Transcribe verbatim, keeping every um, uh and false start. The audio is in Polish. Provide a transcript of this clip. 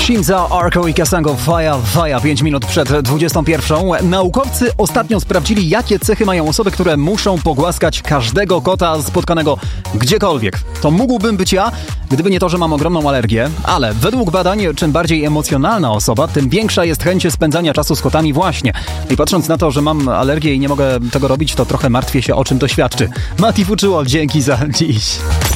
Shimza, Arco i Kasango, Faja, Faja, pięć minut przed dwudziestą pierwszą. Naukowcy ostatnio sprawdzili, jakie cechy mają osoby, które muszą pogłaskać każdego kota spotkanego gdziekolwiek. To mógłbym być ja, gdyby nie to, że mam ogromną alergię, ale według badań, czym bardziej emocjonalna osoba, tym większa jest chęć spędzania czasu z kotami właśnie. I patrząc na to, że mam alergię i nie mogę tego robić, to trochę martwię się, o czym to świadczy. Mati Fuczyło, dzięki za dziś.